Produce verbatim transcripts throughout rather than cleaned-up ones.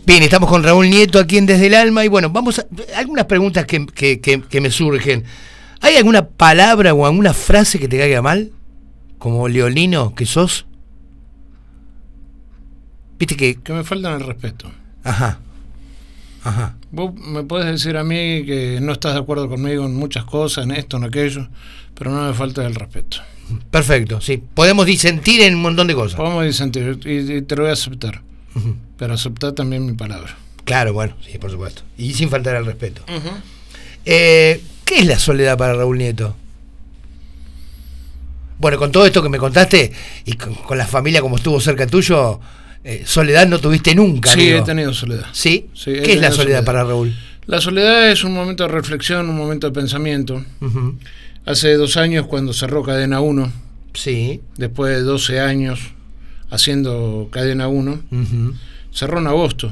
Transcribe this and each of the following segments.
Bien, estamos con Raúl Nieto aquí en Desde el Alma y bueno, vamos a algunas preguntas que, que, que, que me surgen. ¿Hay alguna palabra o alguna frase que te caiga mal? Como leolino que sos. Viste que... Que me faltan el respeto. Ajá. Ajá. Vos me podés decir a mí que no estás de acuerdo conmigo en muchas cosas, en esto, en aquello, pero no me falta el respeto. Perfecto, sí. Podemos disentir en un montón de cosas. Podemos disentir y, y te lo voy a aceptar. Uh-huh. Pero aceptar también mi palabra. Claro, bueno, sí, por supuesto. Y sin faltar al respeto. Uh-huh. Eh, ¿Qué es la soledad para Raúl Nieto? Bueno, con todo esto que me contaste y con, con la familia como estuvo cerca tuyo, eh, soledad no tuviste nunca. Sí, amigo. He tenido soledad. ¿Sí? Sí, ¿Qué es la soledad, soledad para Raúl? La soledad es un momento de reflexión, un momento de pensamiento. Uh-huh. Hace dos años cuando cerró Cadena uno, sí, después de doce años haciendo Cadena uno, uh-huh. cerró en agosto.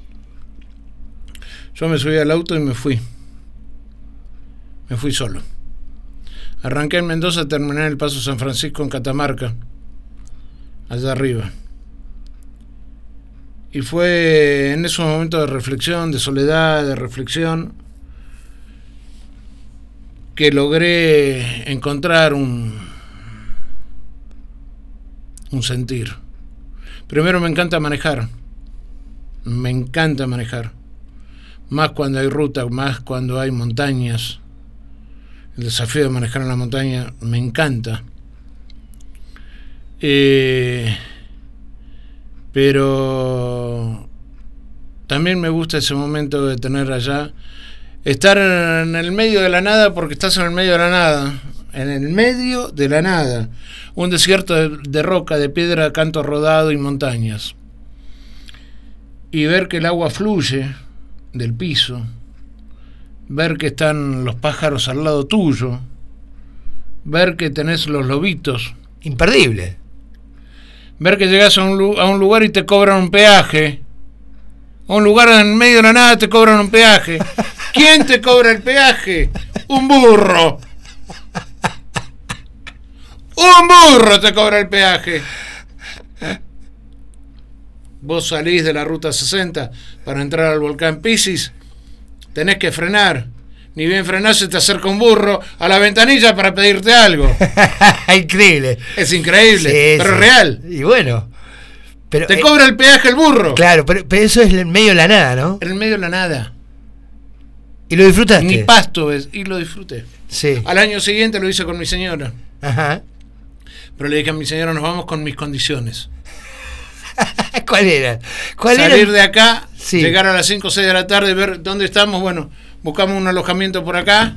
Yo me subí al auto y me fui. Me fui solo. Arranqué en Mendoza, terminé en el Paso San Francisco en Catamarca, allá arriba. Y fue en esos momentos de reflexión, de soledad, de reflexión, que logré encontrar un, un sentir. Primero me encanta manejar. Me encanta manejar. Más cuando hay ruta, más cuando hay montañas. El desafío de manejar en la montaña me encanta. Eh, pero también me gusta ese momento de tener allá, estar en el medio de la nada, porque estás en el medio de la nada, en el medio de la nada, un desierto de, de roca, de piedra, canto rodado y montañas, y ver que el agua fluye del piso, ver que están los pájaros al lado tuyo, ver que tenés los lobitos. Imperdible. Ver que llegás a un, a un lugar y te cobran un peaje. A un lugar en medio de la nada te cobran un peaje. ¿Quién te cobra el peaje? Un burro. Un burro te cobra el peaje. Vos salís de la ruta sesenta para entrar al volcán Piscis, tenés que frenar. Ni bien frenás, se te acerca un burro a la ventanilla para pedirte algo. Increíble. Es increíble, sí, pero sí. Real. Y bueno, pero te eh, cobra el peaje el burro. Claro, pero, pero eso es en medio de la nada, ¿no? En medio de la nada. ¿Y lo disfrutaste? Ni pasto ves, y lo disfruté. Sí. Al año siguiente lo hice con mi señora. Ajá. Pero le dije a mi señora, nos vamos con mis condiciones. ¿Cuál era? ¿Cuál Salir era? de acá, sí. Llegar a las cinco o seis de la tarde, ver dónde estamos. Bueno, buscamos un alojamiento por acá.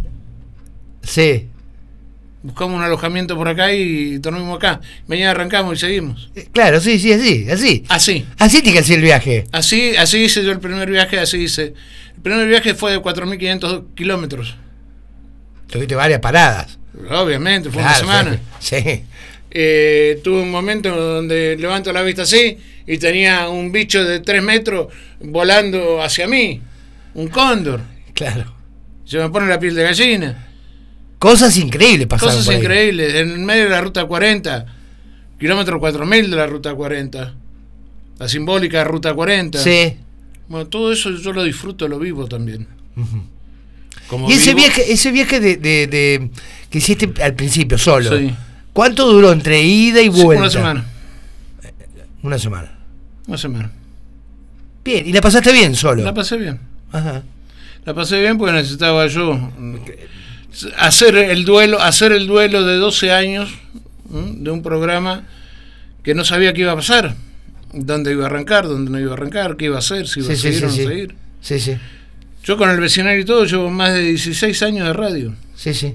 Sí. Buscamos un alojamiento por acá y dormimos acá. Mañana arrancamos y seguimos. Claro, sí, sí, así, así. Así. Así te que hacía el viaje. Así, así hice yo el primer viaje, así hice. El primer viaje fue de cuatro mil quinientos kilómetros. Tuviste varias paradas. Obviamente, fue claro, una semana. Sí. sí. Eh, tuve un momento donde levanto la vista así y tenía un bicho de tres metros volando hacia mí. Un cóndor. Claro. Se me pone la piel de gallina. Cosas increíbles pasaron. Cosas por ahí. increíbles. En el medio de la ruta cuarenta, kilómetro cuatro mil de la ruta cuarenta. La simbólica ruta cuarenta. Sí. Bueno, todo eso yo lo disfruto, lo vivo también. Uh-huh. Como y ese vivo, viaje, ese viaje de, de, de que hiciste al principio solo. Sí. ¿Cuánto duró entre ida y vuelta? Una semana. Una semana. Una semana. Bien, ¿y la pasaste bien solo? La pasé bien. Ajá. La pasé bien porque necesitaba yo hacer el duelo, hacer el duelo de doce años, ¿m? de un programa que no sabía qué iba a pasar, dónde iba a arrancar, dónde no iba a arrancar, qué iba a hacer, si iba sí, a seguir sí, o no sí. seguir. Sí, sí. Yo con el vecindario y todo llevo más de dieciséis años de radio. Sí, sí.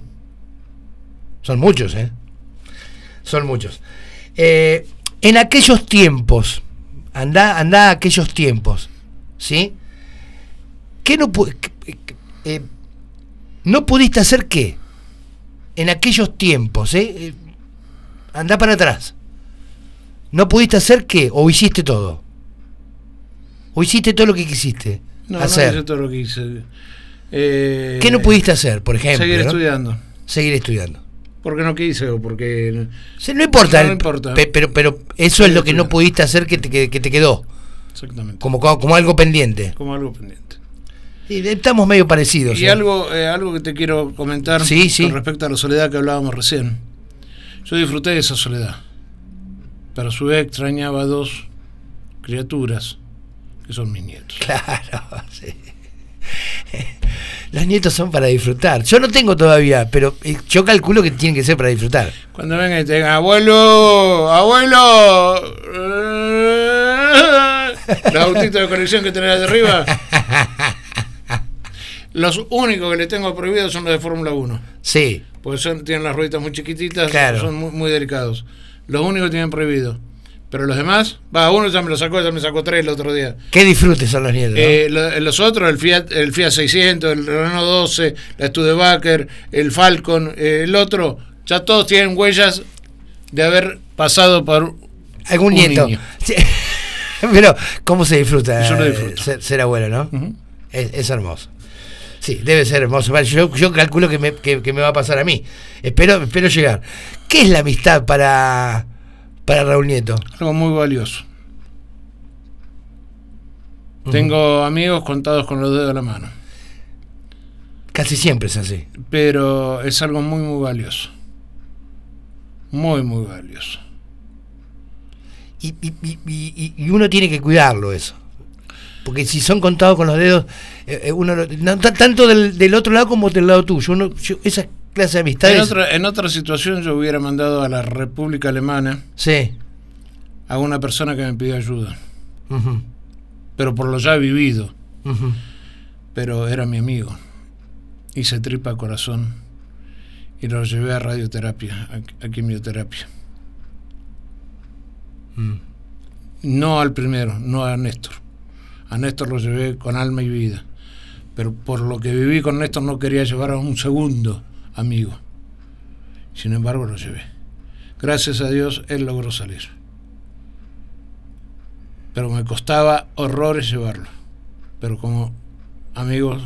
Son muchos, ¿eh? Son muchos. Eh, en aquellos tiempos, anda, anda a aquellos tiempos, ¿sí? ¿Qué no, pu eh, no pudiste hacer qué? En aquellos tiempos, ¿eh? eh anda para atrás. ¿No pudiste hacer qué? ¿O hiciste todo? ¿O hiciste todo lo que quisiste no, hacer? No hice todo lo que hice. Eh, ¿Qué no pudiste hacer, por ejemplo? Seguir ¿no? estudiando. Seguir estudiando. Porque no quise o porque... Sí, no importa, no, no importa. Pero, pero eso Seguir es lo que estudiando. no pudiste hacer que te, que, que te quedó. Exactamente. Como, como algo pendiente. Como algo pendiente. Y estamos medio parecidos. Y ¿eh? algo, eh, algo que te quiero comentar sí, sí. con respecto a la soledad que hablábamos recién. Yo disfruté de esa soledad, pero a su vez extrañaba a dos criaturas que son mis nietos. Claro, sí. Los nietos son para disfrutar. Yo no tengo todavía, pero yo calculo que tienen que ser para disfrutar. Cuando vengan y te digan, abuelo, abuelo, los autitos de colección que tenés de arriba, los únicos que le tengo prohibidos son los de Fórmula uno. Sí. Porque son, tienen las rueditas muy chiquititas, claro. Son muy, muy delicados. Los únicos que tienen prohibido. Pero los demás, va, uno ya me lo sacó, ya me sacó tres el otro día. Qué disfrutes son los nietos, ¿no? Eh, lo, los otros, el Fiat, el Fiat seiscientos, el Renault doce, la Studebaker, el Falcon, eh, el otro, ya todos tienen huellas de haber pasado por algún un nieto. Niño. Sí. Pero, ¿cómo se disfruta Yo lo disfruto. Ser, ser abuelo, no? Uh-huh. Es, es hermoso. Sí, debe ser hermoso. Yo, yo calculo que me, que, que me va a pasar a mí. Espero, espero llegar. ¿Qué es la amistad para... para Raúl Nieto? Algo muy valioso. Uh-huh. Tengo amigos contados con los dedos de la mano. Casi siempre es así. Pero es algo muy, muy valioso. Muy, muy valioso. Y, y, y, y uno tiene que cuidarlo eso. Porque si son contados con los dedos, eh, uno no, tanto del, del otro lado como del lado tuyo. Uno, yo, esa clase de amistades. En otra, en otra situación yo hubiera mandado a la República Alemana, sí, a una persona que me pidió ayuda. Uh-huh. Pero por lo ya vivido. Uh-huh. Pero era mi amigo. Hice tripa a corazón y lo llevé a radioterapia, a, a quimioterapia. Mm. No al primero, no a Néstor. A Néstor lo llevé con alma y vida. Pero por lo que viví con Néstor no quería llevar a un segundo amigo. Sin embargo lo llevé. Gracias a Dios él logró salir. Pero me costaba horrores llevarlo. Pero como amigos...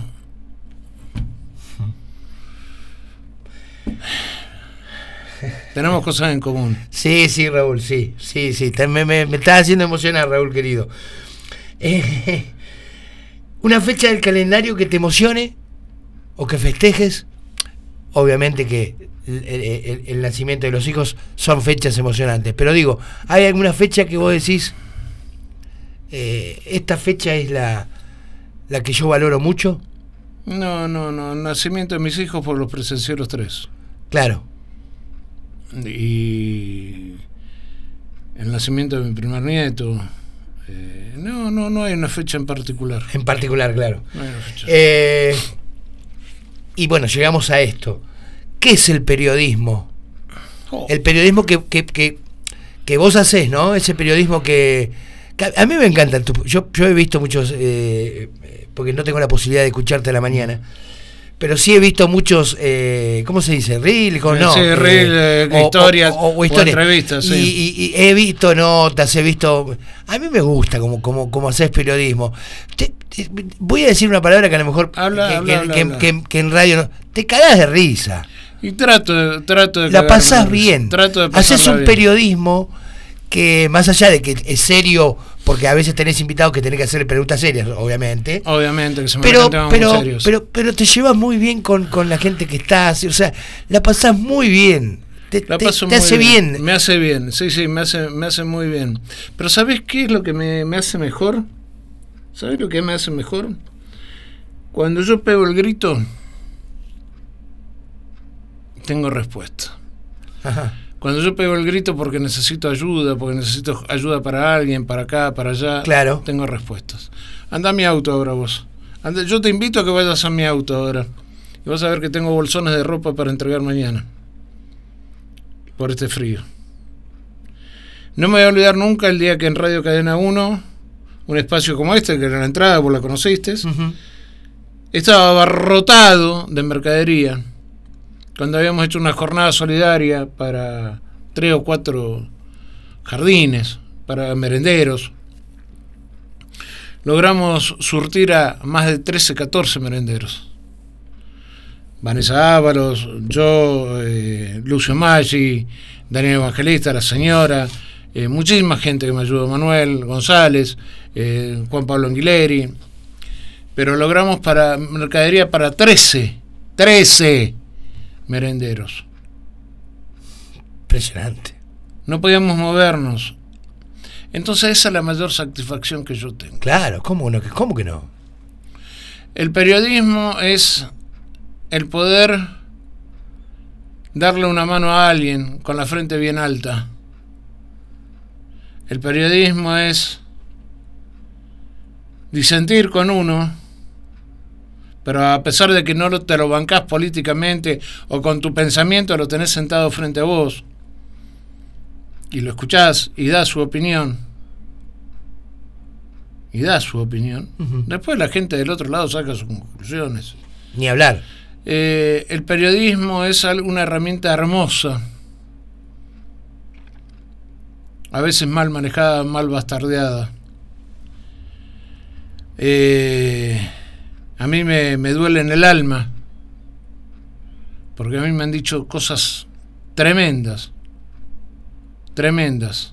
tenemos cosas en común. Sí, sí, Raúl, sí, sí, sí. Me, me, me estás haciendo emocionar, Raúl, querido. Eh, una fecha del calendario que te emocione o que festejes. Obviamente que el, el, el nacimiento de los hijos son fechas emocionantes, pero digo, ¿hay alguna fecha que vos decís, eh, esta fecha es la, la que yo valoro mucho? No, no, no. El nacimiento de mis hijos por los presencié los tres. Claro. Y el nacimiento de mi primer nieto. Eh, no, no, no hay una fecha en particular. En particular, claro. No hay una fecha. Eh, y bueno, llegamos a esto. ¿Qué es el periodismo? Oh. El periodismo que, que, que, que vos hacés, ¿no? Ese periodismo que, que a mí me encanta. Yo, yo he visto muchos, eh, porque no tengo la posibilidad de escucharte a la mañana, pero sí he visto muchos, eh, ¿cómo se dice? Reel, con no, sí, eh, reel, eh, o, historias, o, o, o, historias. o entrevistas, sí. Y, y, y he visto notas, he visto. A mí me gusta como, como, como haces periodismo. Te, te, voy a decir una palabra que a lo mejor habla, que, habla, que, habla, que, habla. Que, que en radio no. Te cagás de risa. Y trato, trato de la pasás bien. Trato de haces un bien. periodismo que, más allá de que es serio, porque a veces tenés invitados que tenés que hacer preguntas serias, obviamente. Obviamente que se me pero, temas pero, muy serios. pero, pero te llevas muy bien con, con la gente que estás, o sea, la pasás muy bien. Te, la te, paso te muy hace bien. bien. Me hace bien, sí, sí, me hace, me hace muy bien. Pero ¿sabés qué es lo que me, me hace mejor? ¿Sabés lo que me hace mejor? Cuando yo pego el grito, tengo respuesta. Ajá. Cuando yo pego el grito porque necesito ayuda, porque necesito ayuda para alguien, para acá, para allá, claro, tengo respuestas. Anda a mi auto ahora vos. Anda, yo te invito a que vayas a mi auto ahora. Y vas a ver que tengo bolsones de ropa para entregar mañana. Por este frío. No me voy a olvidar nunca el día que en Radio Cadena uno, un espacio como este, que era la entrada, vos la conociste, uh-huh. estaba abarrotado de mercadería. Cuando habíamos hecho una jornada solidaria para tres o cuatro jardines, para merenderos, logramos surtir a más de trece, catorce merenderos. Vanessa Ávaros, yo, eh, Lucio Maggi, Daniel Evangelista, la señora, eh, muchísima gente que me ayudó, Manuel González, eh, Juan Pablo Anguileri, pero logramos para mercadería para trece, trece merenderos. Impresionante. No podíamos movernos. Entonces esa es la mayor satisfacción que yo tengo. Claro, ¿cómo, no, cómo que no? El periodismo es el poder darle una mano a alguien con la frente bien alta. El periodismo es disentir con uno, pero a pesar de que no te lo bancás políticamente o con tu pensamiento, lo tenés sentado frente a vos y lo escuchás y da su opinión y da su opinión. Uh-huh. Después la gente del otro lado saca sus conclusiones. Ni hablar. Eh, el periodismo es una herramienta hermosa, a veces mal manejada, mal bastardeada. Eh, a mí me, me duele en el alma, porque a mí me han dicho cosas tremendas, tremendas.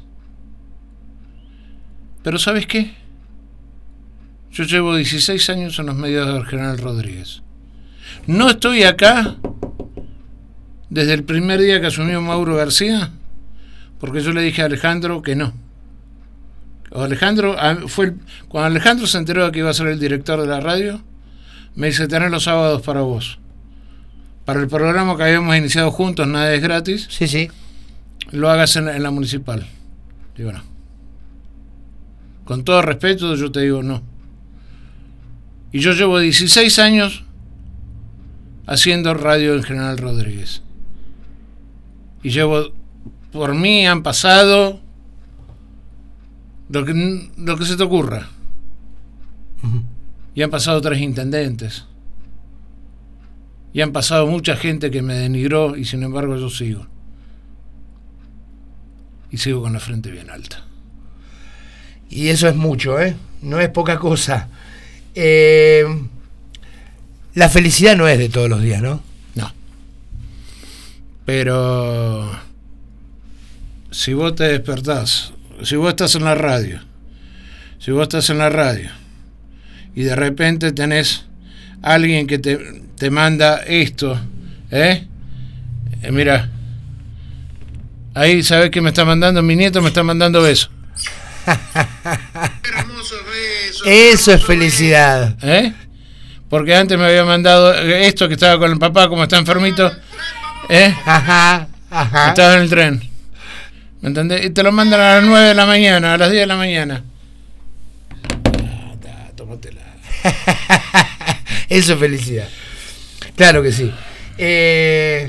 Pero ¿sabes qué? Yo llevo dieciséis años en los medios del General Rodríguez. No estoy acá desde el primer día que asumió Mauro García, porque yo le dije a Alejandro que no. O Alejandro fue el, cuando Alejandro se enteró de que iba a ser el director de la radio, me dice: tenés los sábados para vos, para el programa que habíamos iniciado juntos, Nada es Gratis. Sí, sí. Lo hagas en la, en la municipal. Digo, no. Con todo respeto, yo te digo no. Y yo llevo dieciséis años haciendo radio en General Rodríguez. Y llevo, por mí han pasado lo que, lo que se te ocurra. Uh-huh. Y han pasado tres intendentes. Y han pasado mucha gente que me denigró, y sin embargo yo sigo. Y sigo con la frente bien alta. Y eso es mucho, ¿eh? No es poca cosa. Eh, la felicidad no es de todos los días, ¿no? No. Pero si vos te despertás, si vos estás en la radio, si vos estás en la radio y de repente tenés alguien que te, te manda esto, ¿eh? eh mira, ahí sabés que me está mandando, mi nieto me está mandando besos. Hermosos besos. Eso es felicidad. ¿Eh? Porque antes me había mandado esto, que estaba con el papá, como está enfermito, ¿eh? Ajá, ajá. Estaba en el tren, ¿me entendés? Y te lo mandan a las nueve de la mañana, a las diez de la mañana. Ah, tómatela. Eso es felicidad. Claro que sí. Eh,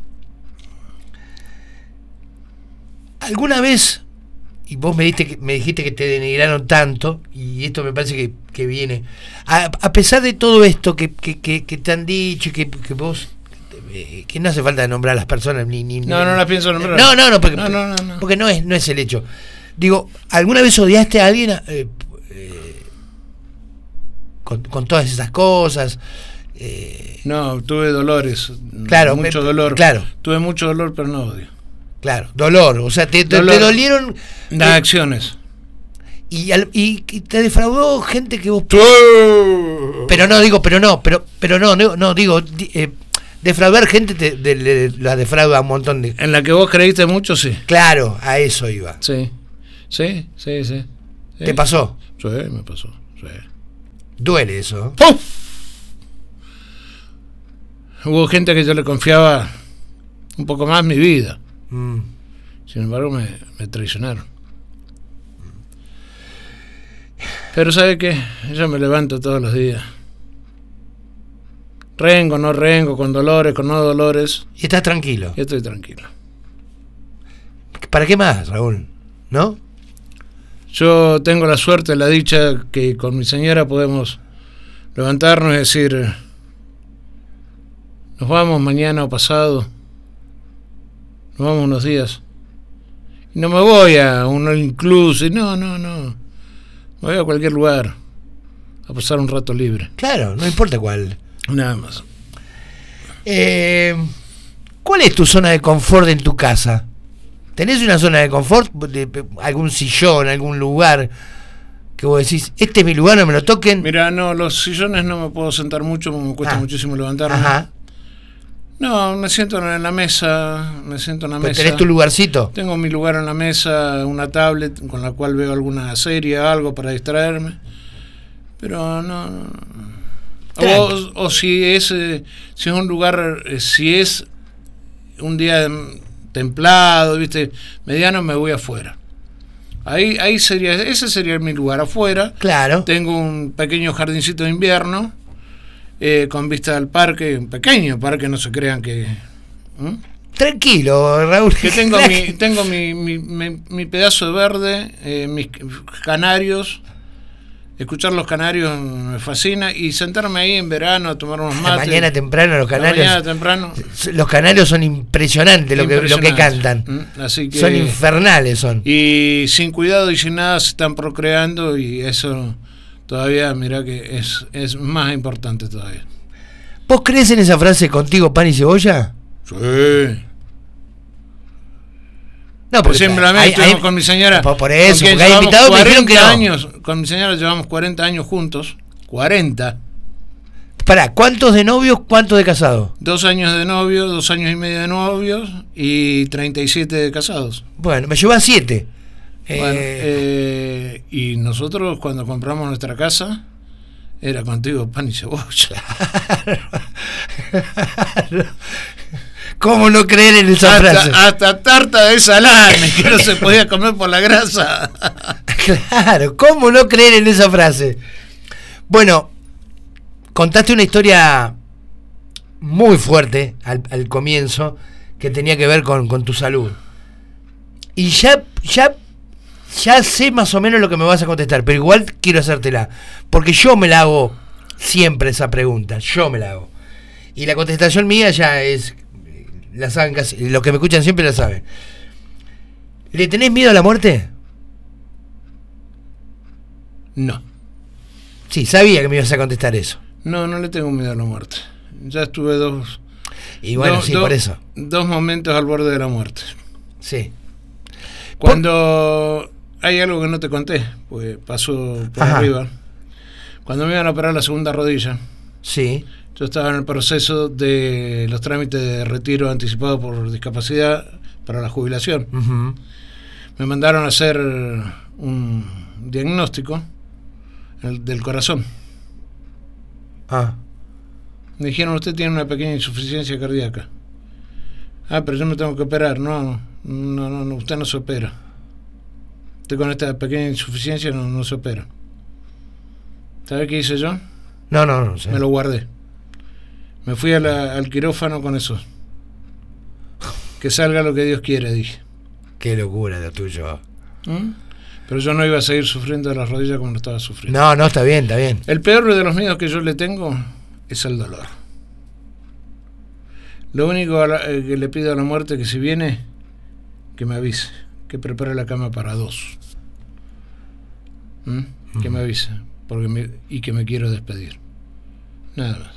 ¿Alguna vez, y vos me dijiste, que, me dijiste que te denigraron tanto, y esto me parece que, que viene, a, a pesar de todo esto que, que, que, que te han dicho y que, que vos, eh, que no hace falta nombrar a las personas, ni... ni no, ni, no las pienso nombrar. No, no, no, porque no, no, no, no. porque no es, no es el hecho. Digo, ¿alguna vez odiaste a alguien eh, eh, con, con todas esas cosas? Eh, no, tuve dolores, claro, mucho me, dolor. Claro. Tuve mucho dolor, pero no odio. Claro, dolor, o sea, te, dolor, te dolieron las eh, acciones. Y, al, y, y te defraudó gente que vos... Pero no, digo, pero no, pero pero no, no, no digo, eh, defraudar gente te, de, de, la defrauda un montón de... En la que vos creíste mucho, sí. Claro, a eso iba. Sí, sí, sí, sí. sí. ¿Te pasó? Sí, me pasó, sí. Duele eso. ¡Puf! Hubo gente que yo le confiaba un poco más mi vida. Mm. Sin embargo me, me traicionaron. Pero ¿sabe qué? Yo me levanto todos los días. Rengo, no rengo, con dolores, con no dolores. Y estás tranquilo. Y estoy tranquilo. ¿Para qué más, Raúl? ¿No? Yo tengo la suerte, la dicha que con mi señora podemos levantarnos y decir: nos vamos mañana o pasado. Nos vamos unos días. Y no me voy a un incluso, no, no, no. Me voy a cualquier lugar a pasar un rato libre. Claro, no importa cuál. Nada más. Eh, ¿Cuál es tu zona de confort en tu casa? ¿Tenés una zona de confort? De, de, ¿Algún sillón, algún lugar que vos decís, este es mi lugar, no me lo toquen? Mira, no, los sillones no me puedo sentar mucho, me cuesta ah. muchísimo levantarme. Ajá. No, me siento en la mesa, me siento en la mesa. ¿Tenés tu lugarcito? Tengo mi lugar en la mesa, una tablet con la cual veo alguna serie, algo para distraerme. Pero no... no. O, o si es eh, si es un lugar, eh, si es un día templado, viste, mediano, me voy afuera. Ahí ahí sería, ese sería mi lugar, afuera. Claro. Tengo un pequeño jardincito de invierno eh, con vista al parque, un pequeño parque, no se crean que... ¿Mm? Tranquilo, Raúl. Que tengo mi tengo mi, mi, mi, mi pedazo de verde, eh, mis canarios. Escuchar los canarios me fascina, y sentarme ahí en verano a tomar unos mates. Mañana temprano los canarios. Mañana temprano. Los canarios son impresionantes lo que, lo que cantan. Así que, son infernales son. Y sin cuidado y sin nada se están procreando, y eso todavía, mirá que es, es más importante todavía. ¿Vos crees en esa frase, contigo pan y cebolla? Sí. No, porque simplemente estuvimos con mi señora. Por, por eso, con porque hay invitados que dijeron que no. años, con mi señora llevamos cuarenta años juntos. cuarenta. Pará, ¿cuántos de novios, cuántos de casados? Dos años de novios, dos años y medio de novios y treinta y siete de casados. Bueno, me llevan siete. Bueno, eh... eh, y nosotros cuando compramos nuestra casa, era contigo pan y cebolla. ¿Cómo no creer en esa hasta, frase? Hasta tarta de salame que no se podía comer por la grasa. Claro, ¿cómo no creer en esa frase? Bueno, contaste una historia muy fuerte al, al comienzo que tenía que ver con, con tu salud. Y ya, ya, ya sé más o menos lo que me vas a contestar, pero igual quiero hacértela, porque yo me la hago siempre esa pregunta, yo me la hago. Y la contestación mía ya es... La saben casi, los que me escuchan siempre la saben. ¿Le tenés miedo a la muerte? No. Sí, sabía que me ibas a contestar eso. No, no le tengo miedo a la muerte. Ya estuve dos... Y bueno, dos, sí, dos, por eso. Dos momentos al borde de la muerte. Sí. Cuando... Por... Hay algo que no te conté, pues pasó por Ajá. arriba. Cuando me iban a operar la segunda rodilla. Sí. Yo estaba en el proceso de los trámites de retiro anticipado por discapacidad para la jubilación. Uh-huh. Me mandaron a hacer un diagnóstico el, del corazón. Ah. Me dijeron, usted tiene una pequeña insuficiencia cardíaca. Ah, pero yo me tengo que operar. No, no, no, no, usted no se opera. Usted con esta pequeña insuficiencia no, no se opera. ¿Sabe qué hice yo? No, no, no sé. Me lo guardé. Me fui a la, al quirófano con eso. Que salga lo que Dios quiere, dije. Qué locura lo tuyo. ¿Mm? Pero yo no iba a seguir sufriendo de las rodillas como lo estaba sufriendo. No, no, está bien, está bien. El peor de los miedos que yo le tengo es el dolor. Lo único a la, eh, que le pido a la muerte, que si viene, que me avise, que prepare la cama para dos. ¿Mm? Mm. Que me avise, porque me, y que me quiero despedir. Nada más.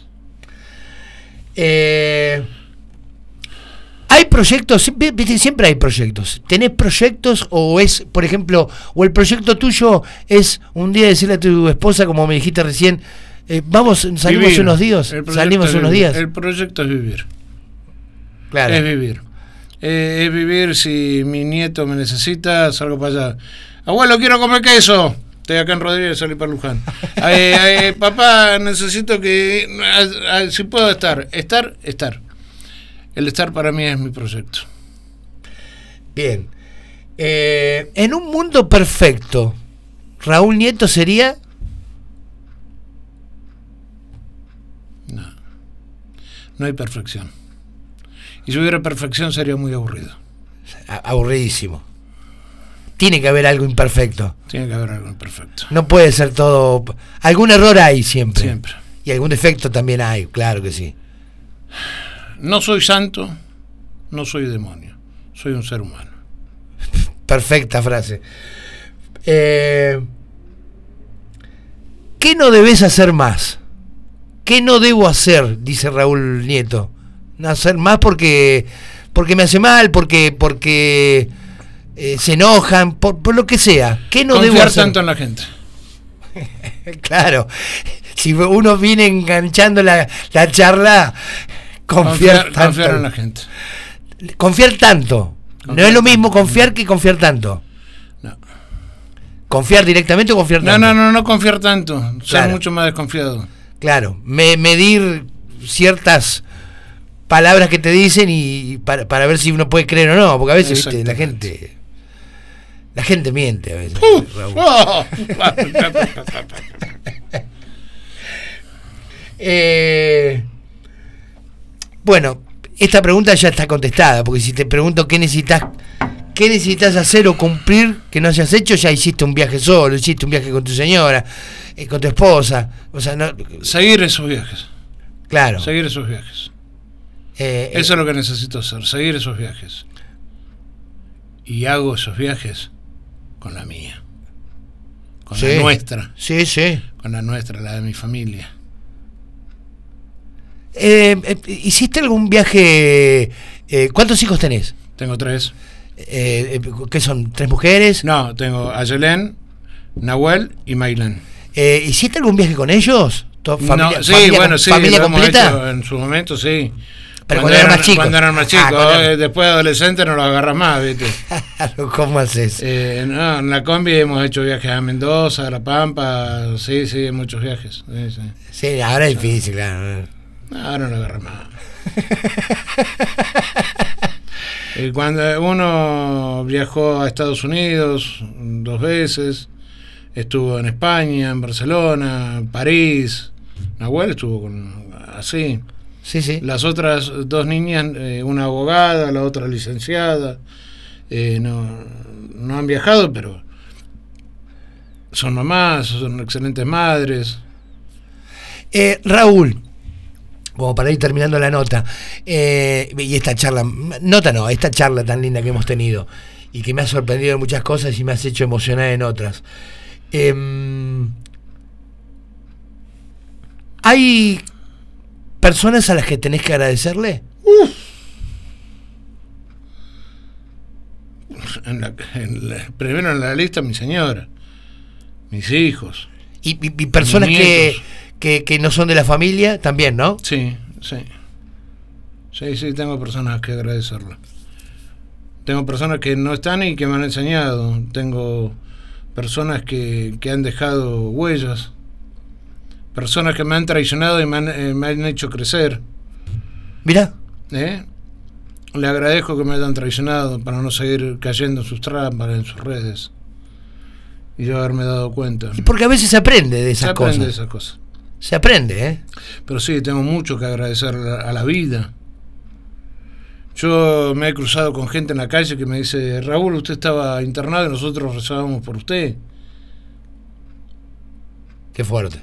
Eh, hay proyectos, siempre, siempre hay proyectos. ¿Tenés proyectos o es, por ejemplo, o el proyecto tuyo es un día decirle a tu esposa, como me dijiste recién, eh, vamos, salimos vivir. unos días, salimos unos vivir. días? El proyecto es vivir. Claro. Es vivir. Eh, es vivir. Si mi nieto me necesita, salgo para allá. Abuelo, quiero comer queso. Estoy acá en Rodríguez, salí para Luján. eh, eh, papá, necesito que... Eh, si puedo estar. Estar, estar. El estar para mí es mi proyecto. Bien. Eh, en un mundo perfecto, ¿Raúl Nieto sería? No. No hay perfección. Y si hubiera perfección sería muy aburrido. Aburridísimo. Tiene que haber algo imperfecto. Tiene que haber algo imperfecto. No puede ser todo... Algún error hay siempre. Siempre. Y algún defecto también hay, claro que sí. No soy santo, no soy demonio. Soy un ser humano. Perfecta frase. Eh, ¿Qué no debes hacer más? ¿Qué no debo hacer? Dice Raúl Nieto. No hacer más porque... Porque me hace mal, porque... porque eh, se enojan, por, por lo que sea. ¿Qué no debo Confiar hacer? tanto en la gente. Claro, si uno viene enganchando la, la charla, confiar, Confiar, tanto. confiar en la gente. Confiar tanto. Confiar no es lo mismo confiar que confiar tanto. No. ¿Confiar directamente o confiar No, tanto? no, no, no confiar tanto. Ser Claro. mucho más desconfiado. Claro, me, medir ciertas palabras que te dicen y para, para ver si uno puede creer o no, porque a veces, viste, la gente la gente miente a veces. Uh, Raúl. oh. eh, bueno, esta pregunta ya está contestada, porque si te pregunto qué necesitas qué necesitas hacer o cumplir que no hayas hecho, ya hiciste un viaje solo, hiciste un viaje con tu señora, eh, con tu esposa, o sea, no, Seguir esos viajes. claro. Seguir esos viajes. Eh, Eso es lo que necesito hacer, seguir esos viajes. Y hago esos viajes con la mía. Con sí, la nuestra. Sí, sí. Con la nuestra, la de mi familia. Eh, eh, ¿Hiciste algún viaje? Eh, ¿Cuántos hijos tenés? Tengo tres. Eh, eh, ¿Qué son? ¿Tres mujeres? No, tengo a Yelén, Nahuel y Maylén. Eh, ¿Hiciste algún viaje con ellos? ¿To- familia, No, sí, familia, bueno, sí, ¿familia lo hemos completa? hecho en su momento, sí. Pero cuando, cuando eran eran, más chicos. cuando eran más chicos. Ah, cuando eran- eh, Después de adolescentes no lo agarras más, ¿viste? ¿Cómo haces? Eh, no, en la combi hemos hecho viajes a Mendoza, a La Pampa, sí, sí, muchos viajes. Sí, sí. Sí, ahora es difícil, claro. No, ahora no lo agarras más. Y cuando uno viajó a Estados Unidos dos veces, estuvo en España, en Barcelona, París. Nahuel estuvo con, así. Sí, sí. Las otras dos niñas, eh, una abogada, la otra licenciada, eh, no, no han viajado, pero son mamás, son excelentes madres. Eh, Raúl, como para ir terminando la nota, eh, y esta charla, nota no, esta charla tan linda que hemos tenido y que me ha sorprendido en muchas cosas y me has hecho emocionar en otras. Eh, ¿Hay personas a las que tenés que agradecerle? Uf. En la, en la, primero en la lista mi señora, mis hijos. Y, y, y personas mis que, nietos. que, que no son de la familia también, ¿no? Sí, sí. Sí, sí, tengo personas que agradecerle. Tengo personas que no están y que me han enseñado. Tengo personas que, que han dejado huellas. Personas que me han traicionado y me han, eh, me han hecho crecer. Mirá. ¿Eh? Le agradezco que me hayan traicionado para no seguir cayendo en sus trampas, en sus redes. Y yo haberme dado cuenta. Porque a veces se aprende de esas Se aprende cosas. de esas cosas. Se aprende, ¿eh? Pero sí, tengo mucho que agradecer a la vida. Yo me he cruzado con gente en la calle que me dice: Raúl, usted estaba internado y nosotros rezábamos por usted. Qué fuerte.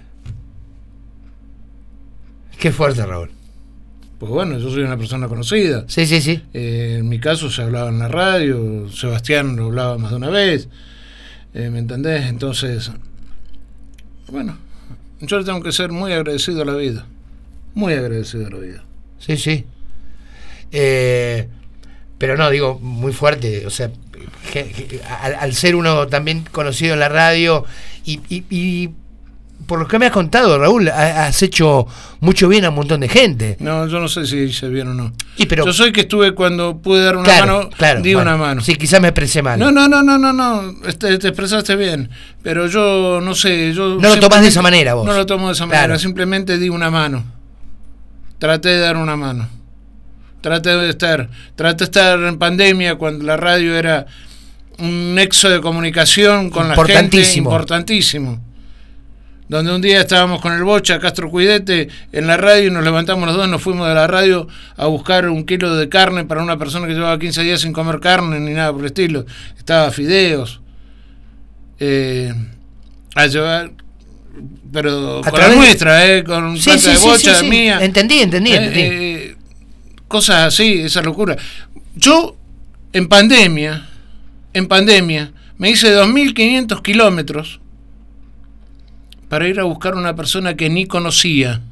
Qué fuerte, Raúl. Pues bueno, yo soy una persona conocida. Sí, sí, sí. Eh, en mi caso se hablaba en la radio, Sebastián lo hablaba más de una vez. Eh, ¿Me entendés? Entonces, bueno, yo le tengo que ser muy agradecido a la vida. Muy agradecido a la vida. Sí, sí. Eh, pero no, digo, muy fuerte. O sea, que, que, al, al ser uno también conocido en la radio y, y, y por lo que me has contado, Raúl, has hecho mucho bien a un montón de gente. No, yo no sé si hice bien o no. Y pero, yo soy que estuve cuando pude dar una claro, mano, claro, di bueno, una mano. Sí, quizás me expresé mal. No, no, no, no, no, no. Este, te expresaste bien. Pero yo no sé. Yo no lo tomás de esa manera vos. No lo tomo de esa claro. manera. Simplemente di una mano. Traté de dar una mano. Traté de estar. Traté de estar en pandemia cuando la radio era un nexo de comunicación con la gente importantísimo. Donde un día estábamos con el Bocha, Castro Cuidete, en la radio y nos levantamos los dos, nos fuimos de la radio a buscar un kilo de carne para una persona que llevaba quince días sin comer carne ni nada por el estilo. Estaba fideos. Eh, a llevar, pero a con través... la nuestra, eh, con sí, plata sí, de sí, Bocha, sí, sí. mía. Entendí, entendí, Eh, entendí. Eh, cosas así, esa locura. Yo, en pandemia, en pandemia, me hice dos mil quinientos kilómetros para ir a buscar a una persona que ni conocía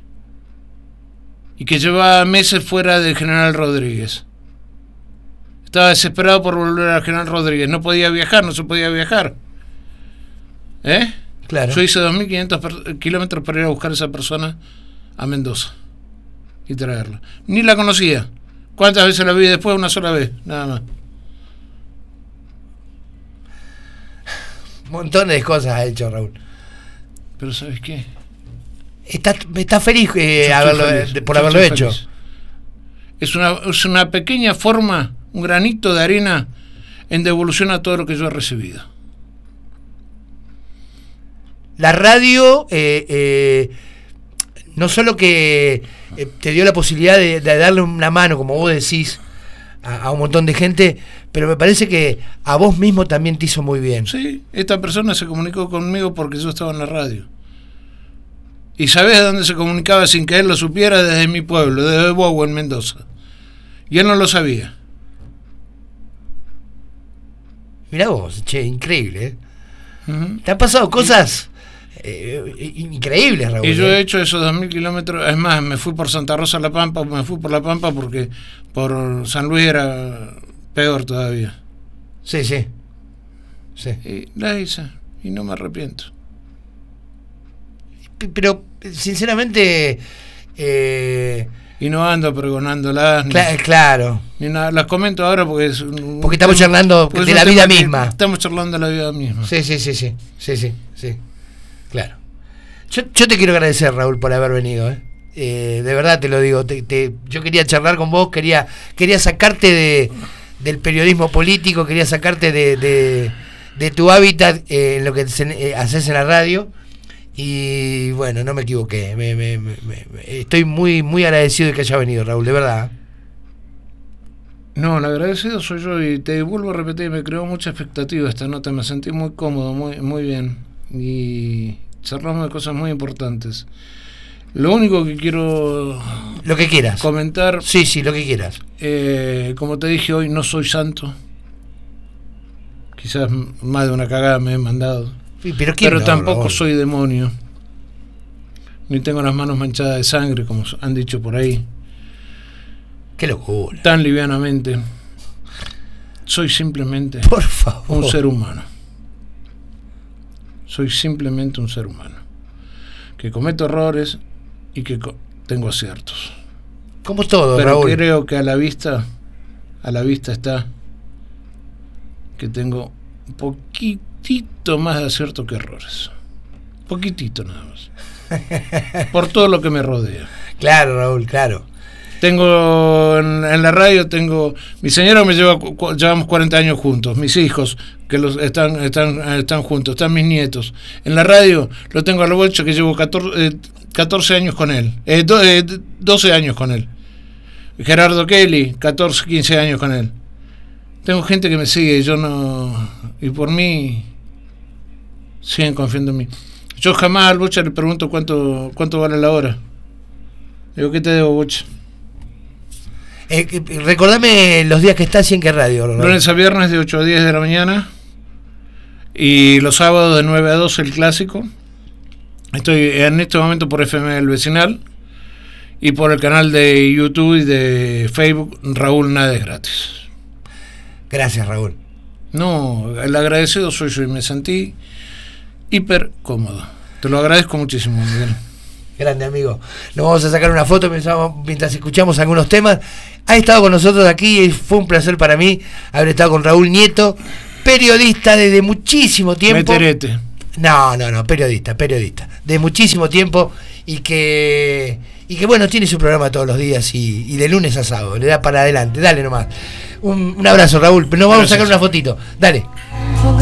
y que llevaba meses fuera de General Rodríguez. Estaba desesperado por volver a General Rodríguez. No podía viajar, no se podía viajar. ¿Eh? Claro. Yo hice dos mil quinientos per- kilómetros para ir a buscar a esa persona a Mendoza y traerla. Ni la conocía. ¿Cuántas veces la vi después? Una sola vez, nada más. Montones de cosas ha hecho Raúl. Pero ¿sabes qué? Está, está feliz, eh, haberlo, feliz. de, por Yo haberlo estoy hecho. feliz. Es una, es una pequeña forma, un granito de arena en devolución a todo lo que yo he recibido. La radio eh, eh, no solo que eh, te dio la posibilidad de, de darle una mano, como vos decís, a, a un montón de gente, pero me parece que a vos mismo también te hizo muy bien. Sí, esta persona se comunicó conmigo porque yo estaba en la radio. ¿Y sabés de dónde se comunicaba sin que él lo supiera? Desde mi pueblo, desde Bobo, en Mendoza. Y él no lo sabía. Mirá vos, che, increíble, ¿eh? Uh-huh. Te han pasado cosas eh, increíbles, Raúl. Y yo ¿eh? he hecho esos dos mil kilómetros. Es más, me fui por Santa Rosa La Pampa, me fui por La Pampa porque por San Luis era peor todavía. Sí, sí. Sí. Y la hice, y no me arrepiento. Pero, sinceramente... Eh, Y no ando pregonándolas. cl- ni, claro. ni nada. Las comento ahora porque es un, Porque estamos charlando porque de es la un vida tema que misma. Estamos charlando de la vida misma. Sí, sí, sí, sí. Sí, sí, sí. Claro. Yo, yo te quiero agradecer, Raúl, por haber venido, ¿eh? Eh, de verdad te lo digo. Te, te, yo quería charlar con vos, quería, quería sacarte de, del periodismo político, quería sacarte de, de, de tu hábitat eh, en lo que se, eh, haces en la radio. Y bueno, no me equivoqué. Me, me, me, me, estoy muy, muy agradecido de que haya venido, Raúl, de verdad. No, el agradecido soy yo y te vuelvo a repetir, me creó mucha expectativa esta nota, me sentí muy cómodo, muy, muy bien. Y charlamos de cosas muy importantes. Lo único que quiero Lo que quieras. comentar, Sí, sí, lo que quieras. eh, como te dije hoy, no soy santo. Quizás más de una cagada me he mandado. Sí, pero ¿quién Pero no, tampoco Raúl? soy demonio. Ni tengo las manos manchadas de sangre, como han dicho por ahí, Qué locura. tan livianamente. Soy simplemente Por favor. un ser humano. Soy simplemente un ser humano. Que cometo errores y que co- tengo aciertos. Como todo, Pero Raúl. creo que a la vista, a la vista está que tengo un poquitito más de acierto que errores. Poquitito nada más. Por todo lo que me rodea. Claro, Raúl, claro. Tengo en, en la radio, tengo mi señora me lleva, cu, cu, llevamos cuarenta años juntos, mis hijos que los están están están juntos, están mis nietos. En la radio lo tengo al bolcho que llevo catorce, eh, catorce años con él, eh, do, eh, doce años con él. Gerardo Kelly, catorce, quince años con él. Tengo gente que me sigue y yo no, y por mí siguen confiando en mí. Yo jamás al Bocha le pregunto cuánto cuánto vale la hora. Digo, ¿qué te debo, Bocha? Eh, eh, recordame los días que estás y en qué radio, Raúl. Lunes a viernes de ocho a diez de la mañana y los sábados de nueve a doce el clásico. Estoy en este momento por F M El Vecinal y por el canal de YouTube y de Facebook Raúl Nada es Gratis. Gracias, Raúl. No, el agradecido soy yo y me sentí hiper cómodo. Te lo agradezco muchísimo, Miguel. Grande, amigo. Nos vamos a sacar una foto mientras, mientras escuchamos algunos temas. Ha estado con nosotros aquí y fue un placer para mí haber estado con Raúl Nieto, periodista desde muchísimo tiempo. Meterete. No, no, no, periodista, periodista. De muchísimo tiempo y que, y que bueno, tiene su programa todos los días y, y de lunes a sábado. Le da para adelante. Dale nomás. Un, un abrazo, Raúl. Nos vamos Gracias. a sacar una fotito. Dale.